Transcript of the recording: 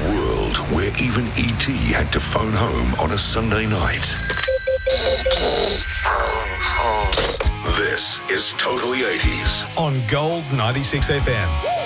world where even E.T. had to phone home on a Sunday night. This is Totally 80s on Gold 96 FM.